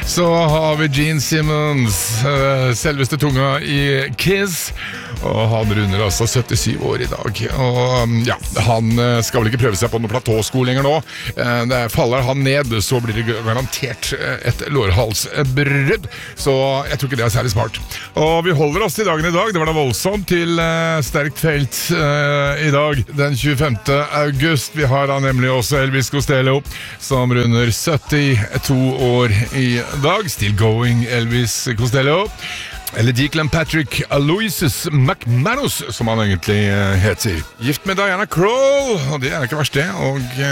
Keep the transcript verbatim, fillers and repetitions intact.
så har vi Gene Simmons, selveste tunga i Kiss, og han runder altså syttisyv år i dag. Og ja, han skal vel ikke prøve seg på noen platåsko lenger nå. Det faller han ned, så blir det garantert et lårhalsbrudd. Så jeg tror ikke det er særlig smart. Og vi holder oss til dagen i dag. Det var da voldsomt til sterkt felt i dag, den tjuefemte august. Vi har da nemlig også Elvis Costello, som runder syttito år i dag. Still going, Elvis Costello. Eller Declan Patrick Aloysius McManus, som han egentlig heter. Gift med Diana Krall, og det er ikke verst det. Og